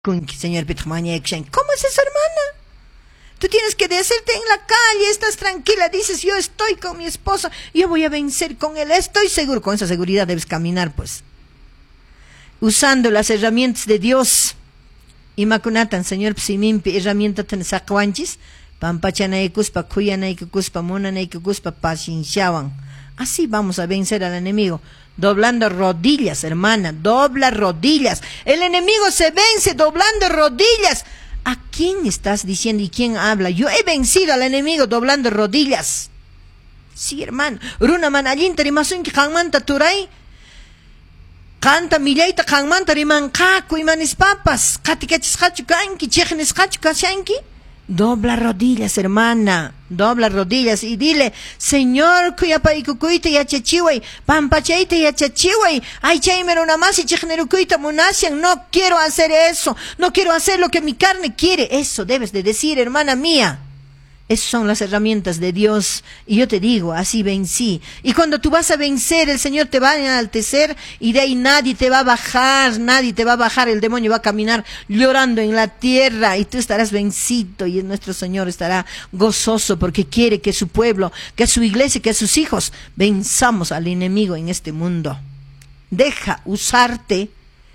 Señor Pitmaña, ¿cómo es eso, hermana? Tú tienes que decirte en la calle, estás tranquila, dices, yo estoy con mi esposo, yo voy a vencer con él, estoy seguro. Con esa seguridad debes caminar, pues, usando las herramientas de Dios. Y macunatan, Señor, psimimpi, herramienta tan sacuanchis, pampachanaikuspa, kuyanaikuspa, monanaikuspa, pacienciaban. Así vamos a vencer al enemigo, doblando rodillas, hermana, dobla rodillas. El enemigo se vence doblando rodillas. ¿A quién estás diciendo y quién habla? Yo he vencido al enemigo doblando rodillas. Sí, hermano. Runa manallinta rimasun ki kangmanta turay. Canta millaita kangmanta rimankaku imanis papas. Katikachis kanki, chejnes kasyanki. Dobla rodillas, hermana, dobla rodillas y dile, Señor, cuyapaikukuita yachachiway, pampachaita yachachiway, ay chaymero namás y chejnerukuita munasian, no quiero hacer eso, no quiero hacer lo que mi carne quiere. Eso debes de decir, hermana mía. Esas son las herramientas de Dios. Y yo te digo, así vencí. Y cuando tú vas a vencer, el Señor te va a enaltecer y de ahí nadie te va a bajar, nadie te va a bajar. El demonio va a caminar llorando en la tierra y tú estarás vencido y nuestro Señor estará gozoso porque quiere que su pueblo, que su iglesia, que sus hijos venzamos al enemigo en este mundo. Deja usarte,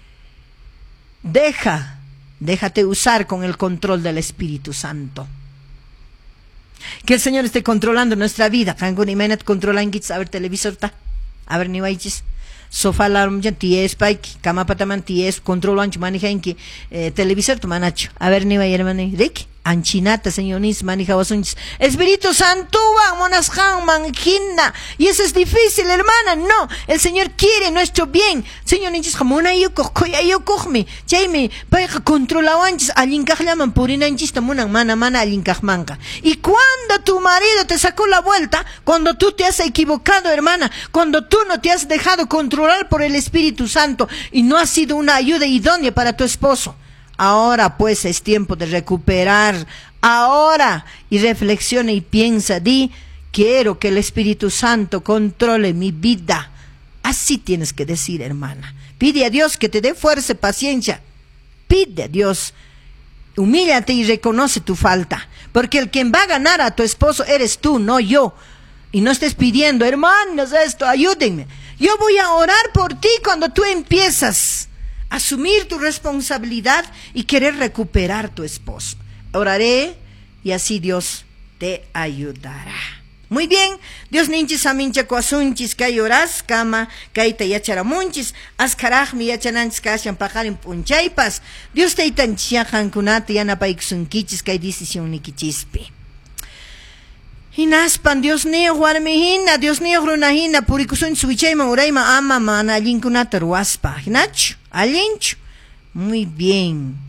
déjate usar con el control del Espíritu Santo. Que el Señor esté controlando nuestra vida. Kangun imenet controlan gits a ver televisor ta. A ver ni vayis. Sofá alarm ya ties paik, cama pataman ties controlan manija en que televisor tu manacho. A ver ni vayir mani. Rick anchinata señoris manija wasunchis. Espíritu Santo va monasjan manjina. Y eso es difícil, hermana. No, el Señor quiere nuestro bien. Señor ninchis jamona yo koya yo kojme. Chaime paika controlawanchis alinkajlaman purinanchis tamunan mana alinkajmanka. Y cuando tu marido te sacó la vuelta, cuando tú te has equivocado, hermana, cuando tú no te has dejado controlar por el Espíritu Santo y no has sido una ayuda idónea para tu esposo, ahora pues es tiempo de recuperar. Ahora, y reflexiona y piensa, quiero que el Espíritu Santo controle mi vida. Así tienes que decir, hermana. Pide a Dios que te dé fuerza y paciencia. Pide a Dios. Humíllate y reconoce tu falta. Porque el quien va a ganar a tu esposo eres tú, no yo. Y no estés pidiendo, hermanos, ayúdenme. Yo voy a orar por ti cuando tú empiezas a asumir tu responsabilidad y querer recuperar tu esposo. Oraré y así Dios te ayudará. Muy bien, Dios ninchis amincha coasunchis kay oras kama kayta yacharamunchis askarajmi yachananchis kashan pajarin punchaypas. Dios te itanchiajankunata yanapaykusunkichis kay decisión nikichispi. Hinaspan Dios niyo warmihina, Dios niyo runahina purikusun suichayman urayman ama mana allinkunata ruaspa. Hinachu, allinchu. Muy bien.